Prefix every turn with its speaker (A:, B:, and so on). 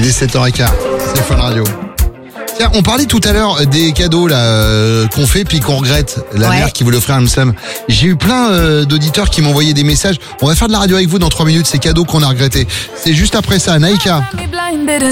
A: Il est 7h15, c'est Fun Radio. Tiens, on parlait tout à l'heure des cadeaux là qu'on fait puis qu'on regrette. La mère qui voulait offrir un Sam. J'ai eu plein d'auditeurs qui m'ont envoyé des messages. On va faire de la radio avec vous dans 3 minutes, ces cadeaux qu'on a regrettés. C'est juste après ça, Naïka.